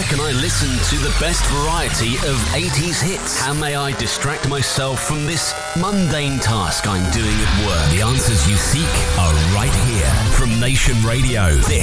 can I listen to the best variety of 80s hits? How may I distract myself from this mundane task I'm doing at work? The answers you seek are right here from Nation Radio. This